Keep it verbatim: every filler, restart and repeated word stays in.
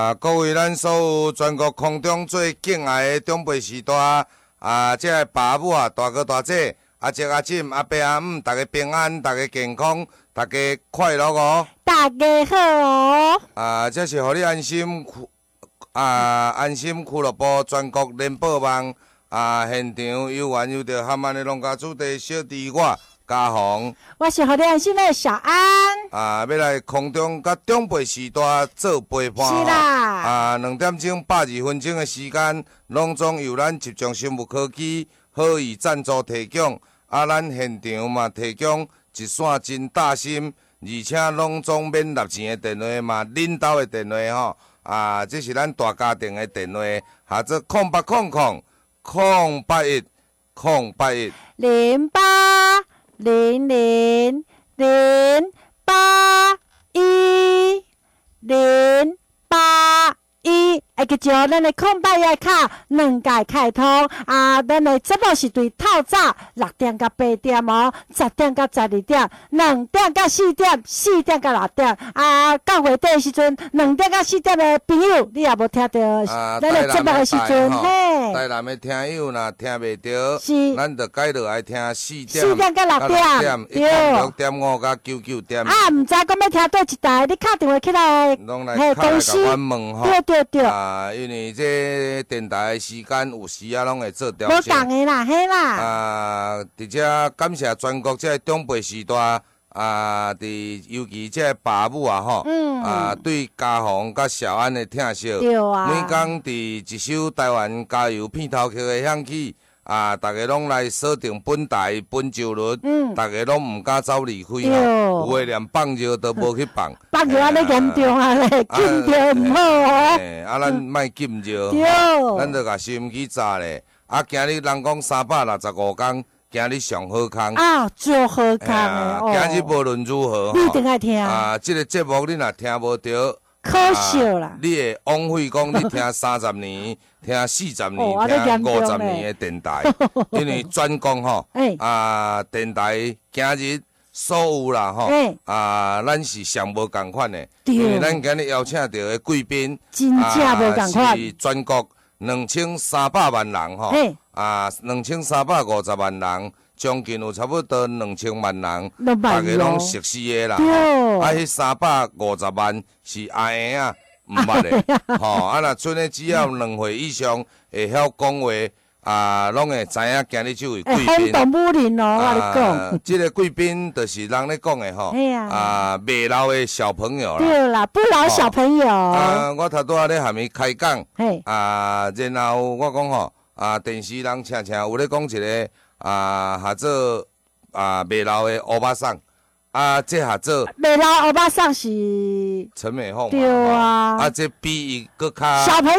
啊，各位咱所有全国空中最敬爱的长辈时代啊，这个爸母啊、大哥大姐、阿叔阿婶、阿伯阿姆，大家平安，大家健康，大家快乐哦！ 大家好哦！ 啊，这是互你安心啊，安心俱乐部全国联播网啊，现场有缘有着含安的农家主题小弟我嘉宏， 我是互你安心的小安。 啊，要来空中甲长辈时代做陪伴。 是啦。 啊，两点钟百二分钟的时间，拢总由咱集中生物科技好意赞助提供。啊，咱现场嘛提供一线真大心，而且拢总免纳钱的电话嘛，恁兜的电话吼。啊，这是咱大家庭的电话，或者空八空空空八一空八一零八零零零八一零八一，会记住咱的空白页卡两界开通啊！咱的节目是对透早六点到八点哦，十点到十二点，两点到四点，四点到六点啊！到月底的时阵，两点到四点的朋友，你也无听到咱的节目的时阵，嘿， 台南的听友若听袂到， 是， 咱就改落来听四点， 四点到六点， 一点六点五到九九点。 啊，毋知讲要听倒一台，你敲电话起来， 嘿， 公司，对对对。 啊，因为这电台的时间有时啊，拢会做调整。 无共的啦，嘿啦。 啊，而且感谢全国这长辈时代啊，伫尤其这爸母啊吼，嗯、啊对嘉宏甲小安的疼惜， 对啊。 每工伫一首台湾加油片头曲的响起。啊！大家拢来锁定本台本周日，嗯，大家拢唔敢走离开吼，有诶连放尿都无去放， 放尿安尼严重啊咧，禁尿唔好哦。 啊，咱莫禁尿， 对， 咱着甲收音机炸咧。啊，今日人讲三百六十五天，今日上好康啊，最好康诶！ 今日无论如何， 你一定爱听啊！这个节目你若听无着。 可惜啦！ 你会枉费讲你听三十年、听四十年、听五十年的电台，因为专讲吼，啊电台今日所有啦吼，啊咱是上无共款的，因为咱今日邀请到的贵宾， 真正无共款， 是全国两千三百万人吼，啊两千三百五十万人。将近有差不多两千万人，大家拢熟悉的啦。啊，迄三百五十万是阿英啊，毋捌的。吼，啊，若剩的只要两岁以上会晓讲话，啊，拢会知影今日这位贵宾。 很动武林哦，我你讲。 这个贵宾就是人咧讲的吼，啊，未老的小朋友啦。 对啦，不老小朋友。 啊，我头拄仔咧下面开讲，啊，然后我讲吼，啊，电视人常常有咧讲一个。啊，合做啊，未老的欧巴桑，啊，这合做未老欧巴桑是陈美凤嘛， 对啊， 啊，这比伊搁较小朋